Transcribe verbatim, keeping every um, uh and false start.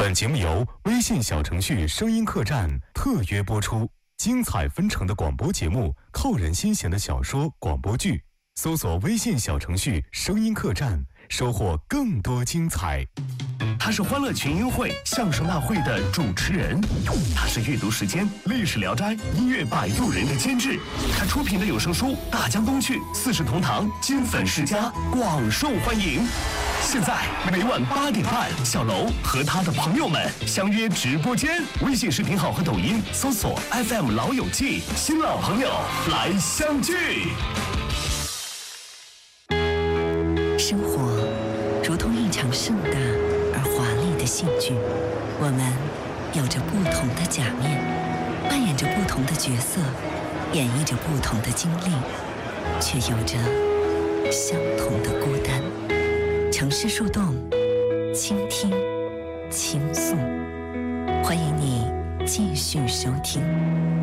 本节目由微信小程序声音客栈特约播出，精彩纷呈的广播节目，扣人心弦的小说、广播剧，搜索微信小程序声音客栈，收获更多精彩。 他是欢乐群英会相声大会的主持人，他是阅读时间、历史聊斋、音乐摆渡人的监制，他出品的有声书《大江东去》《四世同堂》金粉世家广受欢迎。现在每晚八点半，小楼和他的朋友们相约直播间，微信视频号和抖音搜索 F M 老友记，新老朋友来相聚。 生活如同一场盛大而华丽的戏剧，我们有着不同的假面，扮演着不同的角色，演绎着不同的经历，却有着相同的孤单。城市树洞，倾听，倾诉，欢迎你继续收听。